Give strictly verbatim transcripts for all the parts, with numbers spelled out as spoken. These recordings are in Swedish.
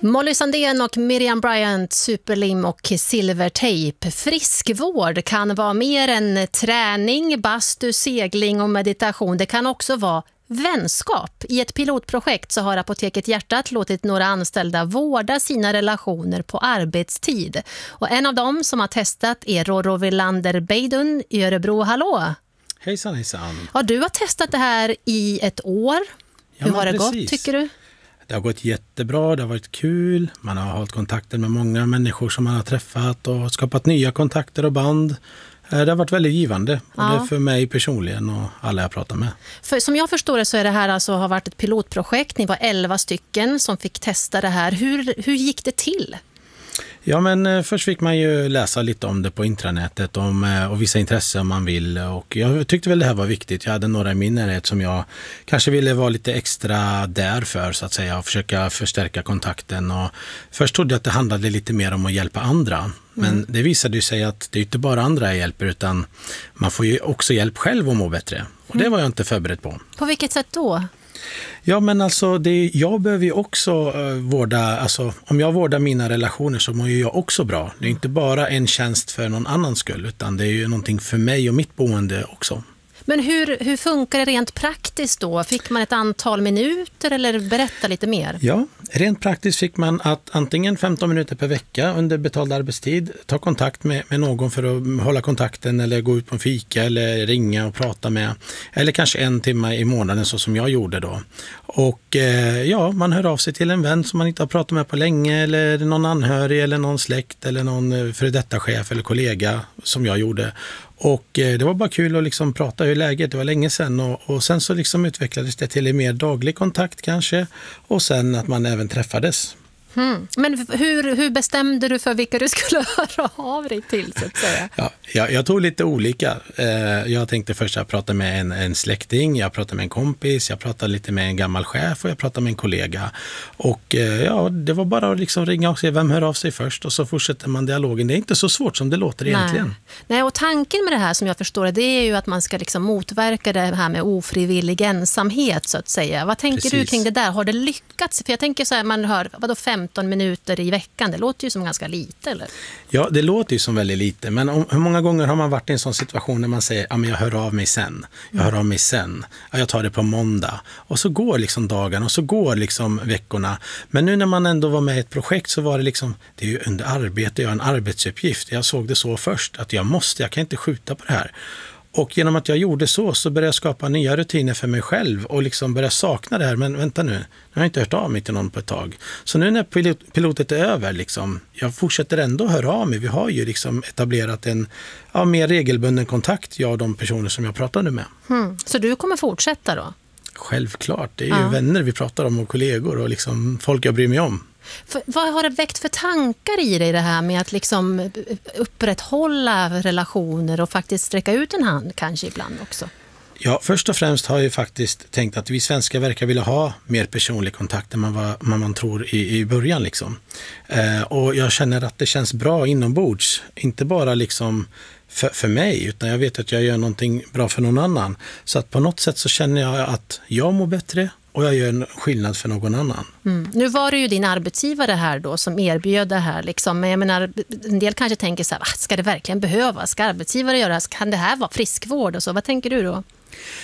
Molly Sandén och Miriam Bryant, Superlim och Silvertape. Friskvård kan vara mer än träning, bastu, segling och meditation. Det kan också vara vänskap. I ett pilotprojekt så har Apoteket Hjärtat låtit några anställda vårda sina relationer på arbetstid. Och en av dem som har testat är Rorro Villander Beidun i Örebro. Hallå! Hejsan, hejsan. Ja, du har testat det här i ett år. Ja, Hur har det precis. gått, tycker du? Det har gått jättebra, det har varit kul. Man har hållit kontakter med många människor som man har träffat och skapat nya kontakter och band. Det har varit väldigt givande, Ja. både för mig personligen och alla jag pratar med. För som jag förstår det så är det här alltså har varit ett pilotprojekt. Ni var elva stycken som fick testa det här. Hur, hur gick det till? Ja, men eh, först fick man ju läsa lite om det på intranätet om, eh, och vissa intressen man vill. Och jag tyckte väl det här var viktigt. Jag hade några i min närhet som jag kanske ville vara lite extra där för, så att säga, och försöka förstärka kontakten. Och först trodde jag att det handlade lite mer om att hjälpa andra. Men mm. det visade ju sig att det är inte bara andra jag hjälper, utan man får ju också hjälp själv att må bättre. Och det var jag inte förberedd på. På vilket sätt då? Ja, men alltså det, jag behöver ju också uh, vårda, alltså om jag vårdar mina relationer så mår ju jag också bra. Det är inte bara en tjänst för någon annans skull, utan det är ju någonting för mig och mitt boende också. Men hur, hur funkar det rent praktiskt då? Fick man ett antal minuter eller berätta lite mer? Ja, rent praktiskt fick man att antingen femton minuter per vecka under betald arbetstid ta kontakt med, med någon för att hålla kontakten eller gå ut på en fika eller ringa och prata med. Eller kanske en timme i månaden så som jag gjorde då. Och eh, ja, man hör av sig till en vän som man inte har pratat med på länge eller någon anhörig eller någon släkt eller någon före detta chef eller kollega som jag gjorde. Och eh, det var bara kul att liksom prata hur läget, det var länge sedan och, och sen så liksom utvecklades det till en mer daglig kontakt kanske och sen att man även träffades. Hmm. Men hur, hur bestämde du för vilka du skulle höra av dig till, så att säga? Ja, jag, jag tog lite olika. Eh, jag tänkte först att prata med en, en släkting, jag pratade med en kompis, jag pratade lite med en gammal chef och jag pratade med en kollega. Och eh, ja, det var bara att liksom ringa och se vem hör av sig först och så fortsätter man dialogen. Det är inte så svårt som det låter egentligen. Nej, Nej och tanken med det här som jag förstår det, det är ju att man ska liksom motverka det här med ofrivillig ensamhet, så att säga. Vad tänker Precis. du kring det där? Har det lyckats? För jag tänker så här, man hör, vadå femton minuter i veckan, det låter ju som ganska lite, eller? Ja, det låter ju som väldigt lite, men om, hur många gånger har man varit i en sån situation när man säger, ja men jag hör av mig sen, jag hör av mig sen, ja, jag tar det på måndag, och så går liksom dagarna och så går liksom veckorna, men nu när man ändå var med i ett projekt så var det liksom, det är ju under arbete, jag har en arbetsuppgift, jag såg det så först, att jag måste, jag kan inte skjuta på det här. Och genom att jag gjorde så så började jag skapa nya rutiner för mig själv och liksom började sakna det här. Men vänta nu, nu har jag inte hört av mig till någon på ett tag. Så nu när pilot, pilotet är över, liksom, jag fortsätter ändå höra av mig. Vi har ju liksom etablerat en ja, mer regelbunden kontakt, jag och de personer som jag pratade med. Hmm. Så du kommer fortsätta då? Självklart, det är ju Ja. vänner vi pratar om och kollegor och liksom folk jag bryr mig om. För, vad har det väckt för tankar i dig det här med att liksom upprätthålla relationer och faktiskt sträcka ut en hand kanske ibland också? Ja, först och främst har jag faktiskt tänkt att vi svenskar verkar vilja ha mer personlig kontakt än man, var, man, man tror i, i början. Liksom. Eh, och jag känner att det känns bra inombords, inte bara liksom för, för mig, utan jag vet att jag gör någonting bra för någon annan. Så att på något sätt så känner jag att jag mår bättre och jag gör en skillnad för någon annan. Mm. Nu var det ju din arbetsgivare här då som erbjöd det här. Liksom. Men jag menar, en del kanske tänker så här, ska det verkligen behövas? Ska arbetsgivare göra? Kan det här vara friskvård och så? Vad tänker du då?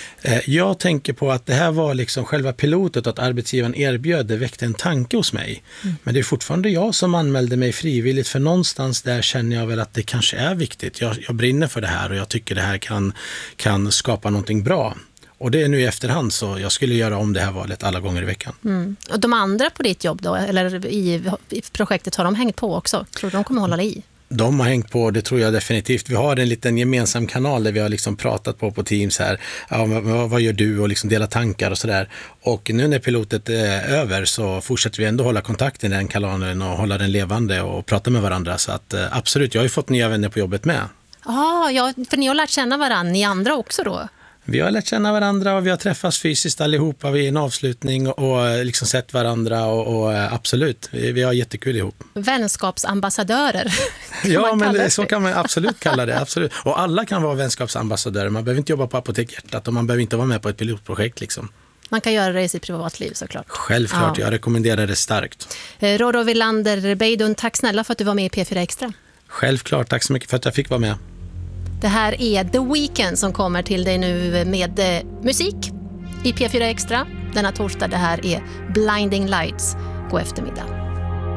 Jag tänker på att det här var liksom själva pilotet, att arbetsgivaren erbjöd, det väckte en tanke hos mig. Mm. Men det är fortfarande jag som anmälde mig frivilligt, för någonstans där känner jag väl att det kanske är viktigt. Jag, jag brinner för det här och jag tycker det här kan, kan skapa någonting bra. Och det är nu i efterhand, så jag skulle göra om det här valet alla gånger i veckan. Mm. Och de andra på ditt jobb då, eller i, i projektet, har de hängt på också? Tror du de kommer hålla dig i? De har hängt på, det tror jag definitivt. Vi har en liten gemensam kanal där vi har liksom pratat på på Teams här. Ja, vad, vad gör du? Och liksom dela tankar och sådär. Och nu när pilotet är över så fortsätter vi ändå hålla kontakten i den kanalen och hålla den levande och prata med varandra. Så att absolut, jag har ju fått nya vänner på jobbet med. Ah, ja, för ni har lärt känna varandra, ni andra också då? Vi har lärt känna varandra och vi har träffats fysiskt allihopa vid en avslutning och, och liksom sett varandra och, och absolut, vi, vi har jättekul ihop. Vänskapsambassadörer. Ja, men det, så kan man absolut kalla det. Absolut. Och alla kan vara vänskapsambassadörer. Man behöver inte jobba på Apoteket Hjärtat och man behöver inte vara med på ett pilotprojekt. Liksom. Man kan göra det i sitt privatliv såklart. Självklart, ja. Jag rekommenderar det starkt. Roro Wilander Beidun, tack snälla för att du var med i P fyra Extra. Självklart, tack så mycket för att jag fick vara med. Det här är The Weeknd som kommer till dig nu med eh, musik i P fyra Extra denna torsdag. Det här är Blinding Lights. God eftermiddag.